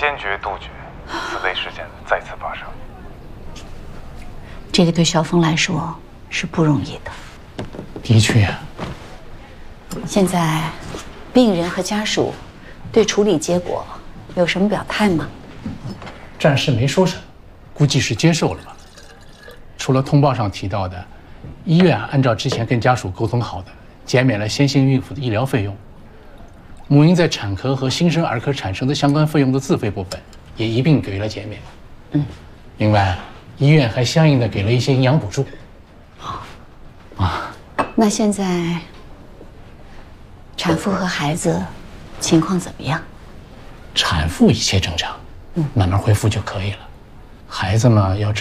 坚决杜绝此类事件的再次发生。 这个对萧峰来说是不容易的。 的确。 现在，病人和家属对处理结果有什么表态吗？ 暂时没说什么，估计是接受了吧。除了通报上提到的，医院按照之前跟家属沟通好的，减免了先行孕妇的医疗费用。母婴在产科和新生儿科产生的相关费用的自费部分，也一并给予了减免。另外，医院还相应的给了一些营养补助。 那现在，产妇和孩子情况怎么样？ 产妇一切正常，慢慢恢复就可以了。孩子嘛，要